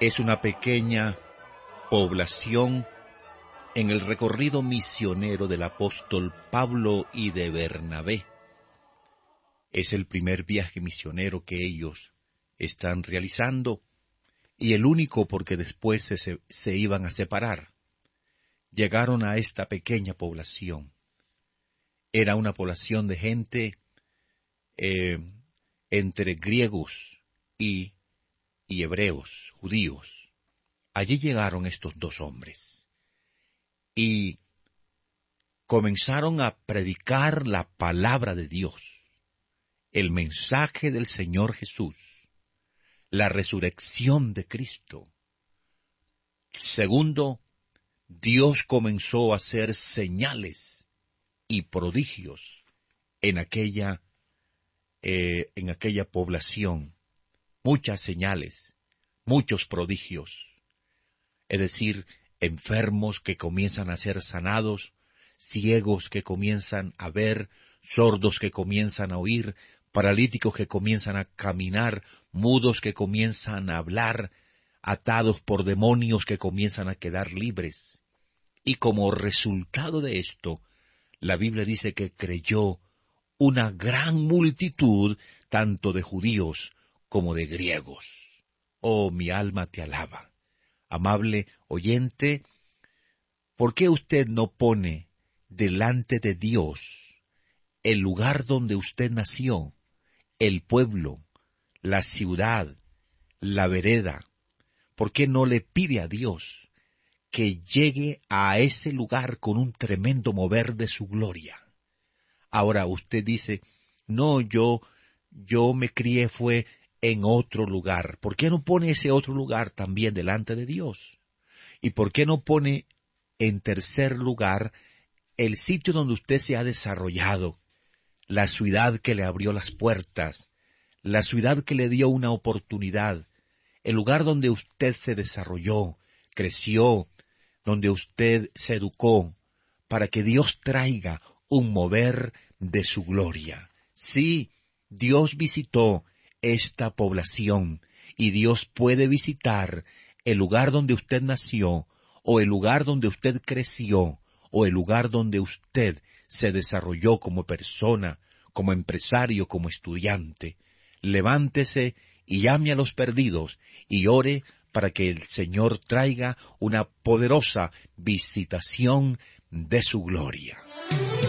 es una pequeña población en el recorrido misionero del apóstol Pablo y de Bernabé. Es el primer viaje misionero que ellos están realizando y el único porque después se iban a separar. Llegaron a esta pequeña población. Era una población de gente entre griegos y hebreos, judíos. Allí llegaron estos dos hombres y comenzaron a predicar la palabra de Dios, el mensaje del Señor Jesús, la resurrección de Cristo. Segundo, Dios comenzó a hacer señales y prodigios en aquella población, muchas señales, muchos prodigios, es decir, enfermos que comienzan a ser sanados, ciegos que comienzan a ver, sordos que comienzan a oír, paralíticos que comienzan a caminar, mudos que comienzan a hablar, atados por demonios que comienzan a quedar libres. Y como resultado de esto, la Biblia dice que creyó una gran multitud, tanto de judíos como de griegos. Oh, mi alma te alaba. Amable oyente, ¿por qué usted no pone delante de Dios el lugar donde usted nació, el pueblo, la ciudad, la vereda? ¿Por qué no le pide a Dios que llegue a ese lugar con un tremendo mover de su gloria? Ahora usted dice, no, yo me crié fue en otro lugar. ¿Por qué no pone ese otro lugar también delante de Dios? ¿Y por qué no pone en tercer lugar el sitio donde usted se ha desarrollado, la ciudad que le abrió las puertas, la ciudad que le dio una oportunidad, el lugar donde usted se desarrolló, creció, donde usted se educó, para que Dios traiga un mover de su gloria? Sí, Dios visitó esta población y Dios puede visitar el lugar donde usted nació, o el lugar donde usted creció, o el lugar donde usted se desarrolló como persona, como empresario, como estudiante. Levántese y llame a los perdidos y ore para que el Señor traiga una poderosa visitación de su gloria.